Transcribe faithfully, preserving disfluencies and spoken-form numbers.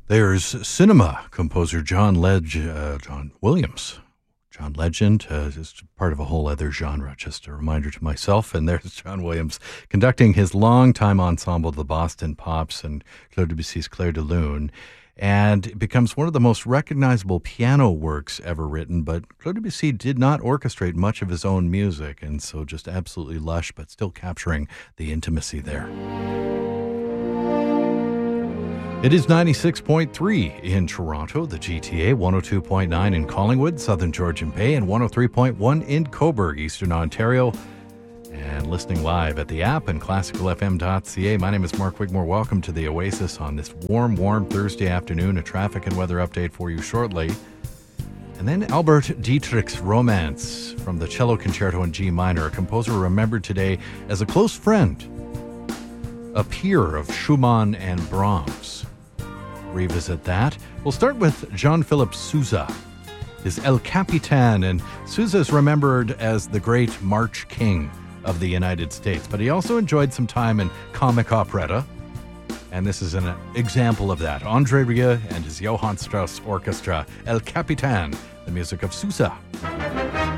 There's cinema composer John Leg- uh, John Williams. John Legend uh, is part of a whole other genre, just a reminder to myself. And there's John Williams conducting his longtime ensemble, the Boston Pops, and Claude Debussy's Clair de Lune. And it becomes one of the most recognizable piano works ever written. But Claude Debussy did not orchestrate much of his own music, and so just absolutely lush, but still capturing the intimacy there. It is ninety-six point three in Toronto, the G T A, one oh two point nine in Collingwood, Southern Georgian Bay, and one oh three point one in Cobourg, Eastern Ontario. And listening live at the app and classical f m dot c a. My name is Mark Wigmore. Welcome to the Oasis on this warm, warm Thursday afternoon. A traffic and weather update for you shortly. And then Albert Dietrich's Romance from the Cello Concerto in G minor, a composer remembered today as a close friend, a peer of Schumann and Brahms. Revisit that. We'll start with Jean-Philippe Sousa, his El Capitan, and Sousa is remembered as the great March King of the United States, but he also enjoyed some time in comic operetta, and this is an example of that. André Rieu and his Johann Strauss Orchestra, El Capitan, the music of Sousa.